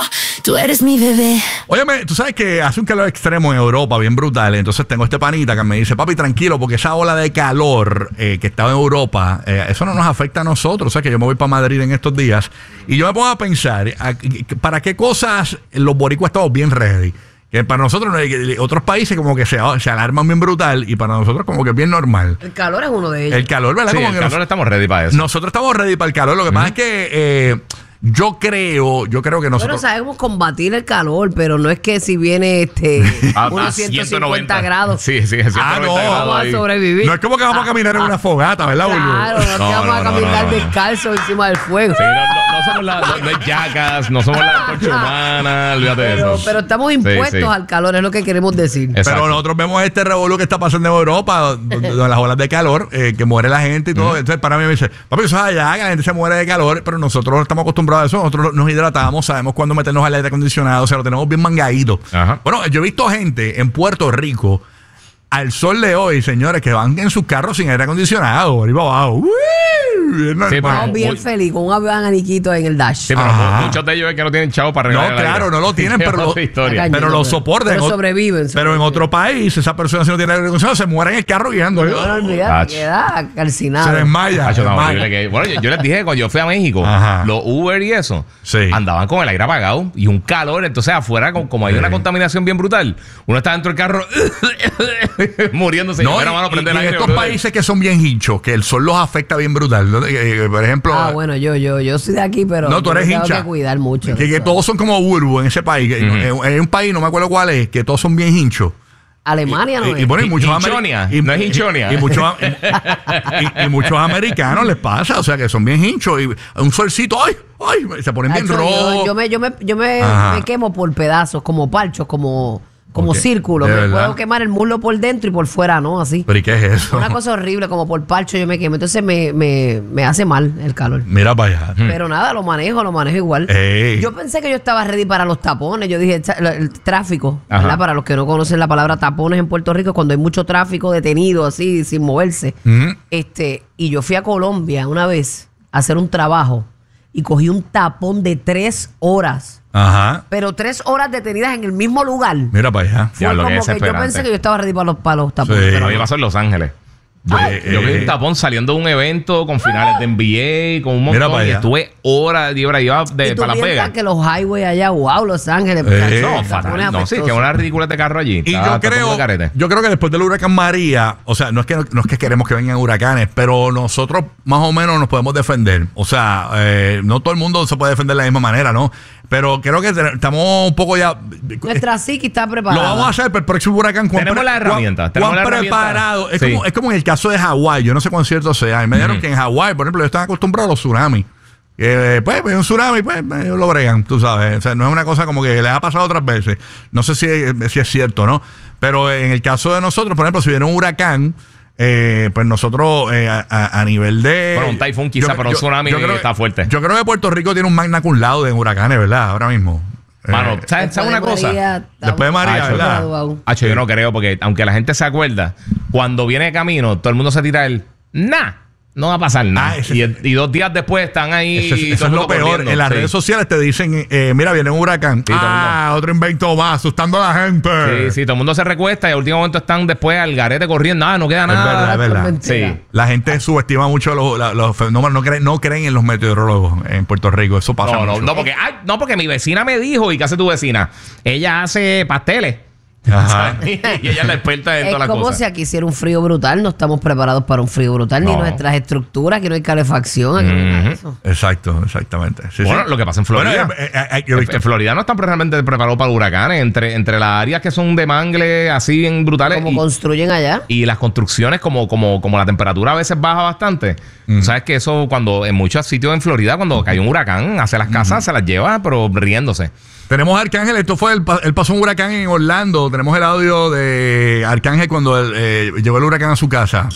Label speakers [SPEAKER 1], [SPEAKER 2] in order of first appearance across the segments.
[SPEAKER 1] tú eres mi bebé.
[SPEAKER 2] Óyeme, tú sabes que hace un calor extremo en Europa, bien brutal. Entonces tengo este panita que me dice, papi, tranquilo, porque esa ola de calor que estaba en Europa, eso no nos afecta a nosotros. O sea, que yo me voy para Madrid en estos días y yo me pongo a pensar, ¿para qué cosas los boricuas estamos bien ready? Que para nosotros, otros países como que se alarman bien brutal y para nosotros como que es bien normal.
[SPEAKER 3] El calor es uno de ellos.
[SPEAKER 2] El calor, ¿verdad?
[SPEAKER 4] Sí,
[SPEAKER 2] como
[SPEAKER 4] el
[SPEAKER 2] que
[SPEAKER 4] calor estamos ready para eso.
[SPEAKER 2] Nosotros estamos ready para el calor. Lo que pasa es que yo creo que nosotros...
[SPEAKER 3] Bueno, sabemos combatir el calor, pero no es que si viene unos 150 grados.
[SPEAKER 4] Sí, 190
[SPEAKER 2] no,
[SPEAKER 4] grados
[SPEAKER 3] vamos a
[SPEAKER 4] ahí.
[SPEAKER 3] sobrevivir.
[SPEAKER 2] No es como que vamos a caminar en una fogata, ¿verdad, Bulbo?
[SPEAKER 3] Claro, no, que vamos a caminar descalzo encima del fuego.
[SPEAKER 4] Sí, no somos no es Jackass, no somos la Concha Humana, olvídate de eso.
[SPEAKER 3] Pero estamos impuestos al calor, es lo que queremos decir.
[SPEAKER 4] Exacto.
[SPEAKER 2] Pero nosotros vemos este revolú que está pasando en Europa, donde las olas de calor, que muere la gente y todo. Entonces, para mí me dice, papi, eso es allá, que la gente se muere de calor, pero nosotros no estamos acostumbrados a eso. Nosotros nos hidratamos, sabemos cuándo meternos al aire acondicionado, o sea, lo tenemos bien mangadito.
[SPEAKER 4] Ajá.
[SPEAKER 2] Bueno, yo he visto gente en Puerto Rico, al sol de hoy, señores, que van en sus carros sin aire acondicionado, arriba abajo.
[SPEAKER 4] Sí,
[SPEAKER 3] Estamos bien felices con un abaniquito en el dash.
[SPEAKER 4] Sí, pero muchos de ellos es que no tienen chavo para arreglar
[SPEAKER 2] No,
[SPEAKER 4] el
[SPEAKER 2] claro,
[SPEAKER 4] aire.
[SPEAKER 2] no lo tienen, pero
[SPEAKER 4] Otra historia.
[SPEAKER 2] pero lo soportan.
[SPEAKER 3] Pero sobreviven.
[SPEAKER 2] Pero en otro país, esa persona si no tiene aire acondicionado, se muere en el carro guiando.
[SPEAKER 3] No, olvídate, queda calcinado.
[SPEAKER 2] Se desmaya.
[SPEAKER 4] Hacho,
[SPEAKER 2] se
[SPEAKER 4] tan
[SPEAKER 2] desmaya.
[SPEAKER 4] horrible que- bueno, yo les dije que cuando yo fui a México,
[SPEAKER 2] Ajá.
[SPEAKER 4] los Uber y eso,
[SPEAKER 2] Sí.
[SPEAKER 4] andaban con el aire apagado y un calor. Entonces, afuera, como hay una contaminación bien brutal, uno está dentro del carro muriéndose.
[SPEAKER 2] No,
[SPEAKER 4] Y mano, prende el
[SPEAKER 2] en
[SPEAKER 4] aire,
[SPEAKER 2] estos
[SPEAKER 4] brother.
[SPEAKER 2] países que son bien hinchos, que el sol los afecta bien brutal. Por ejemplo,
[SPEAKER 3] Bueno, yo soy de aquí, pero
[SPEAKER 2] no, tú eres
[SPEAKER 3] tengo
[SPEAKER 2] hincha.
[SPEAKER 3] que cuidar mucho.
[SPEAKER 2] Que todos son como Burbu en ese país. En un país, no me acuerdo cuál es, que todos son bien hinchos.
[SPEAKER 3] Alemania no es.
[SPEAKER 2] Y bueno, y muchos
[SPEAKER 4] Hinchonia, no es hinchonia.
[SPEAKER 2] Y muchos americanos les pasa, o sea, que son bien hinchos. Y un solcito, ¡ay! Se ponen bien
[SPEAKER 3] Hacho,
[SPEAKER 2] rojos.
[SPEAKER 3] Yo me quemo por pedazos, como parchos, como
[SPEAKER 2] Ok,
[SPEAKER 3] círculos.
[SPEAKER 2] ¿de
[SPEAKER 3] Me
[SPEAKER 2] verdad?
[SPEAKER 3] puedo quemar el muslo por dentro y por fuera, ¿no? Así.
[SPEAKER 2] ¿Pero y qué es eso?
[SPEAKER 3] Una cosa horrible, como por parcho yo me quemo. Entonces me hace mal el calor.
[SPEAKER 2] Mira para allá.
[SPEAKER 3] Pero nada, lo manejo igual.
[SPEAKER 2] Ey.
[SPEAKER 3] Yo pensé que yo estaba ready para los tapones. Yo dije, el tráfico,
[SPEAKER 4] Ajá.
[SPEAKER 3] ¿verdad? Para los que no conocen la palabra tapones en Puerto Rico, cuando hay mucho tráfico detenido, así, sin moverse. Y yo fui a Colombia una vez a hacer un trabajo y cogí un tapón de 3 horas.
[SPEAKER 2] Ajá.
[SPEAKER 3] Pero 3 horas detenidas en el mismo lugar.
[SPEAKER 2] Mira para allá.
[SPEAKER 3] Fue
[SPEAKER 4] Diablo, qué
[SPEAKER 3] como que yo
[SPEAKER 4] desesperante.
[SPEAKER 3] pensé que yo estaba ready para los tapones.
[SPEAKER 2] Sí.
[SPEAKER 3] pero
[SPEAKER 4] A mí me pasó en Los Ángeles. Yo vi un tapón saliendo de un evento con finales de NBA, con un
[SPEAKER 2] Mira para
[SPEAKER 4] montón, y
[SPEAKER 2] allá.
[SPEAKER 4] estuve horas y horas, iba
[SPEAKER 3] y tú
[SPEAKER 4] para Las
[SPEAKER 3] piensas
[SPEAKER 4] Vegas.
[SPEAKER 3] que los highways allá, wow, Los Ángeles.
[SPEAKER 4] No,
[SPEAKER 3] tapones
[SPEAKER 4] fatal. No, sí,
[SPEAKER 3] apestosos.
[SPEAKER 4] que una ridícula de carro allí.
[SPEAKER 2] Y
[SPEAKER 4] Está todo el mundo carete.
[SPEAKER 2] yo creo que después del huracán María, o sea, no es que queremos que vengan huracanes, pero nosotros más o menos nos podemos defender. O sea, no todo el mundo se puede defender de la misma manera, ¿no? Pero creo que estamos un poco ya...
[SPEAKER 3] Nuestra psique está
[SPEAKER 2] Lo
[SPEAKER 3] preparada.
[SPEAKER 2] vamos a hacer para el próximo huracán.
[SPEAKER 4] Tenemos las herramientas, tenemos las herramientas.
[SPEAKER 2] preparado. Es,
[SPEAKER 4] Sí.
[SPEAKER 2] es como en el caso de Hawái. Yo no sé cuán cierto sea. Y me dijeron que en Hawái, por ejemplo, ellos están acostumbrados a los tsunamis. Pues un tsunami, pues ellos lo bregan, tú sabes. O sea, no es una cosa como que les ha pasado otras veces. No sé si es cierto, ¿no? Pero en el caso de nosotros, por ejemplo, si viene un huracán, pues nosotros a nivel de...
[SPEAKER 4] Bueno, un taifún quizá, pero un tsunami está fuerte.
[SPEAKER 2] Yo creo que Puerto Rico tiene un magna cum laude en huracanes, ¿verdad? Ahora mismo.
[SPEAKER 4] Mano, ¿sabes una cosa?
[SPEAKER 2] Después de María, ¿verdad?
[SPEAKER 4] Hacho, yo no creo, porque aunque la gente se acuerda, cuando viene de camino, todo el mundo se tira el no va a pasar nada. Y 2 días después están ahí.
[SPEAKER 2] Eso es lo peor.
[SPEAKER 4] corriendo.
[SPEAKER 2] En las
[SPEAKER 4] Sí.
[SPEAKER 2] redes sociales te dicen, mira, viene un huracán.
[SPEAKER 4] Sí, todo el mundo.
[SPEAKER 2] Otro invento más, asustando a la gente.
[SPEAKER 4] Sí, todo el mundo se recuesta y al último momento están después al garete corriendo. No queda nada.
[SPEAKER 2] Es verdad.
[SPEAKER 4] Sí.
[SPEAKER 2] La gente subestima mucho los fenómenos, no creen en los meteorólogos en Puerto Rico. Eso pasa mucho.
[SPEAKER 4] No, porque mi vecina me dijo, ¿y qué hace tu vecina? Ella hace pasteles.
[SPEAKER 2] Ajá.
[SPEAKER 4] Y ella es la experta en
[SPEAKER 3] Es
[SPEAKER 4] todas las
[SPEAKER 3] como
[SPEAKER 4] cosas.
[SPEAKER 3] si aquí hiciera un frío brutal. No estamos preparados para un frío brutal. Ni
[SPEAKER 4] No.
[SPEAKER 3] nuestras estructuras. Aquí no hay calefacción. Aquí no hay nada de eso.
[SPEAKER 2] Exacto, exactamente. Sí,
[SPEAKER 4] Bueno,
[SPEAKER 2] sí.
[SPEAKER 4] lo que pasa en Florida.
[SPEAKER 2] Bueno, yo he visto-
[SPEAKER 4] En Florida no están realmente preparados para huracanes. Entre las áreas que son de mangle así bien brutales
[SPEAKER 3] Como construyen allá.
[SPEAKER 4] y las construcciones, como la temperatura a veces baja bastante. Tú sabes que eso, cuando en muchos sitios en Florida, cuando cae un huracán, hace las casas, se las lleva, pero riéndose.
[SPEAKER 2] Tenemos a Arcángel, esto fue, él pasó un huracán en Orlando. Tenemos el audio de Arcángel cuando llegó el huracán a su casa.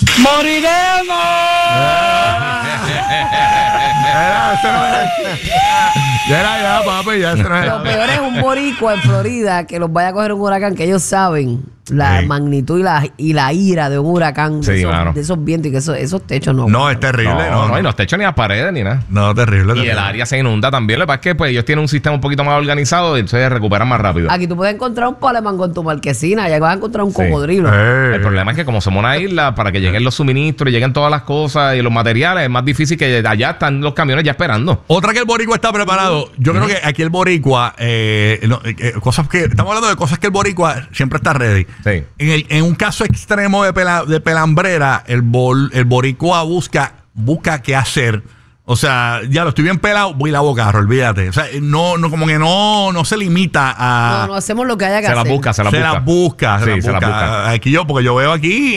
[SPEAKER 1] ¡Moriremos!
[SPEAKER 2] Ya era ya, papi, ya se nos
[SPEAKER 3] Lo
[SPEAKER 2] era.
[SPEAKER 3] peor es un boricua en Florida que los vaya a coger un huracán, que ellos saben la
[SPEAKER 2] Sí.
[SPEAKER 3] magnitud y la ira de un huracán,
[SPEAKER 4] Sí, mano.
[SPEAKER 3] de esos vientos y que esos techos no.
[SPEAKER 2] No, es terrible.
[SPEAKER 4] No, y no está hecho ni a paredes ni nada.
[SPEAKER 2] No, terrible.
[SPEAKER 4] Y
[SPEAKER 2] terrible.
[SPEAKER 4] el área se inunda también. Lo que pasa es que pues, ellos tienen un sistema un poquito más organizado y entonces recuperan más rápido.
[SPEAKER 3] Aquí tú puedes encontrar un palemango en tu marquesina, allá vas a encontrar un
[SPEAKER 4] Sí.
[SPEAKER 3] cocodrilo.
[SPEAKER 4] El problema es que como somos una isla, para que lleguen los suministros y lleguen todas las cosas y los materiales, es más difícil que allá están los camiones ya esperando.
[SPEAKER 2] Otra que el boricua está preparado. Yo creo que aquí el boricua, cosas que estamos hablando de cosas que el boricua siempre está ready.
[SPEAKER 4] Sí.
[SPEAKER 2] En un caso extremo de pelambrera, el boricua busca qué hacer. O sea, ya lo estoy bien pelado, voy y lavo carro, olvídate. O sea, no como que no se limita a.
[SPEAKER 3] No hacemos lo que haya que
[SPEAKER 4] Se
[SPEAKER 3] hacer.
[SPEAKER 4] las busca, se las
[SPEAKER 2] Se
[SPEAKER 4] busca.
[SPEAKER 2] las busca.
[SPEAKER 4] Sí, se las busca.
[SPEAKER 2] Aquí porque yo veo aquí,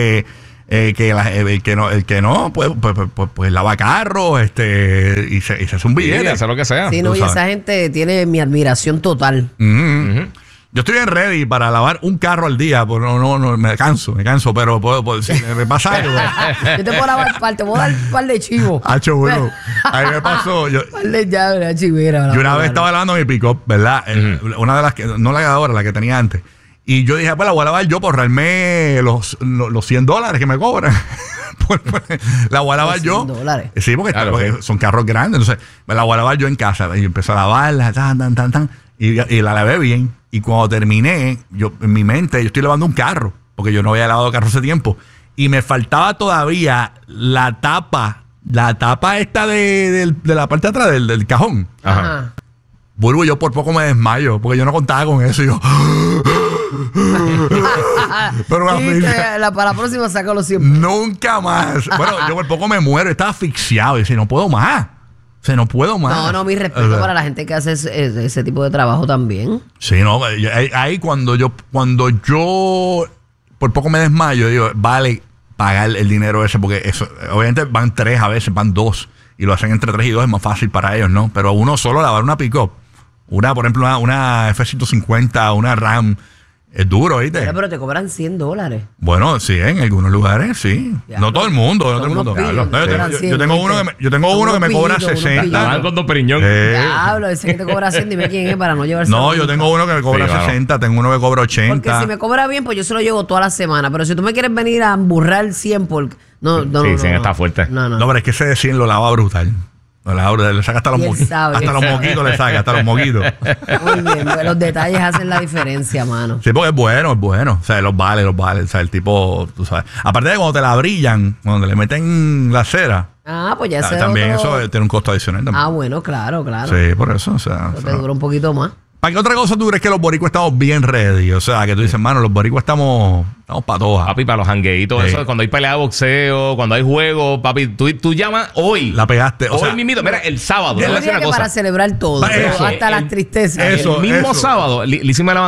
[SPEAKER 2] el que no, pues lava carros, y se hace un
[SPEAKER 4] Sí,
[SPEAKER 2] billete.
[SPEAKER 4] hacer lo que sea.
[SPEAKER 3] Sí, no,
[SPEAKER 2] tú
[SPEAKER 3] y
[SPEAKER 2] sabes.
[SPEAKER 3] esa gente tiene mi admiración total.
[SPEAKER 2] Ujú. Yo estoy bien ready para lavar un carro al día, pues no, me canso, pero puedo si me pasa algo.
[SPEAKER 3] Yo te puedo lavar te puedo dar un par de chivos.
[SPEAKER 2] Hacho, bueno, ahí me pasó. Yo
[SPEAKER 3] Un par de llaves, una chivera.
[SPEAKER 2] una vez estaba lavando mi pick-up, ¿verdad? Una de las que, no la de ahora, la que tenía antes. Y yo dije, pues la voy a lavar yo por ahorrarme los $100 que me cobran. La voy a lavar
[SPEAKER 3] Los
[SPEAKER 2] yo.
[SPEAKER 3] $100.
[SPEAKER 2] Sí, porque,
[SPEAKER 4] Claro,
[SPEAKER 2] porque
[SPEAKER 4] sí.
[SPEAKER 2] son carros grandes. Entonces, me la voy a lavar yo en casa. Y empecé a lavarla, tan. Y la lavé bien. Y cuando terminé, en mi mente, yo estoy lavando un carro. Porque yo no había lavado carro hace tiempo. Y me faltaba todavía la tapa esta de la parte de atrás del cajón.
[SPEAKER 3] Ajá.
[SPEAKER 2] Burbu, yo por poco me desmayo, porque yo no contaba con eso. Y yo. Pero a mí,
[SPEAKER 3] Para la próxima sácalo siempre.
[SPEAKER 2] nunca más. Bueno, yo por poco me muero, estaba asfixiado. Y decía, no puedo más. O sea, no puedo más.
[SPEAKER 3] No, mi respeto
[SPEAKER 2] O sea,
[SPEAKER 3] para la gente que hace ese tipo de trabajo también.
[SPEAKER 2] Sí, no, ahí cuando yo por poco me desmayo, digo, vale pagar el dinero ese, porque eso, obviamente van 3 a veces, van 2, y lo hacen entre 3 y 2, es más fácil para ellos, ¿no? Pero uno solo lavar una pick-up, por ejemplo, una F-150, una RAM, es duro, ¿viste?
[SPEAKER 3] Pero te cobran $100.
[SPEAKER 2] Bueno, sí, en algunos lugares, sí.
[SPEAKER 3] Ya,
[SPEAKER 2] no todo el mundo, no todo
[SPEAKER 3] son
[SPEAKER 2] el mundo.
[SPEAKER 3] unos pillos,
[SPEAKER 2] No,
[SPEAKER 3] te cobran
[SPEAKER 2] yo tengo
[SPEAKER 3] 100,
[SPEAKER 2] uno
[SPEAKER 3] ¿viste?
[SPEAKER 2] yo tengo
[SPEAKER 3] Son
[SPEAKER 2] uno que
[SPEAKER 3] unos
[SPEAKER 2] me cobra
[SPEAKER 3] pillitos, unos
[SPEAKER 2] 60.
[SPEAKER 3] pillitos.
[SPEAKER 4] La van con Don Periñón.
[SPEAKER 3] Diablo, ese que te cobra 100, dime quién es para no llevarse.
[SPEAKER 2] No, yo tengo uno que me cobra
[SPEAKER 4] Sí, claro.
[SPEAKER 2] 60, tengo uno que cobra 80.
[SPEAKER 3] Porque si me cobra bien, pues yo se lo llevo toda la semana. Pero si tú me quieres venir a emburrar 100 por. No.
[SPEAKER 4] Sí, 100 está fuerte.
[SPEAKER 3] No.
[SPEAKER 2] No, pero es que ese de 100 lo lava brutal. Le saca hasta los
[SPEAKER 3] Y él
[SPEAKER 2] moquitos.
[SPEAKER 3] sabe.
[SPEAKER 2] Hasta los moquitos le saca, hasta los moquitos.
[SPEAKER 3] Muy bien, pues los detalles hacen la diferencia, mano.
[SPEAKER 2] Sí, porque es bueno. O sea, los vale. O sea, el tipo, tú sabes. Aparte de cuando te la brillan, cuando le meten la cera,
[SPEAKER 3] Ah, pues ya sé.
[SPEAKER 2] también
[SPEAKER 3] otro...
[SPEAKER 2] eso tiene un costo adicional también.
[SPEAKER 3] Ah, bueno, claro.
[SPEAKER 2] Sí, por eso. O sea,
[SPEAKER 3] Eso te dura un poquito más.
[SPEAKER 2] ¿para qué otra cosa tú crees que los boricuas estamos bien ready? O sea, que tú dices, mano, los boricuas estamos para todas.
[SPEAKER 4] Papi, para los jangueitos,
[SPEAKER 2] Sí.
[SPEAKER 4] eso, cuando hay pelea de boxeo, cuando hay juegos, papi, tú llamas hoy.
[SPEAKER 2] La pegaste. O
[SPEAKER 4] hoy
[SPEAKER 2] sea,
[SPEAKER 4] mismito, mira, el sábado.
[SPEAKER 3] Yo
[SPEAKER 4] te voy a decir
[SPEAKER 3] diría
[SPEAKER 4] una
[SPEAKER 3] que
[SPEAKER 4] cosa.
[SPEAKER 3] para celebrar todo,
[SPEAKER 2] Eso,
[SPEAKER 3] hasta las tristezas.
[SPEAKER 2] eso.
[SPEAKER 4] El mismo sábado, Lizzy me